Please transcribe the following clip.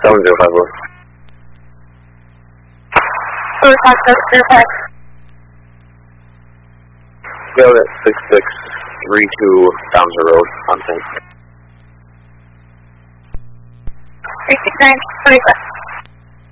7051. Go at 6632 Townsend Road, on 10. 369, 25.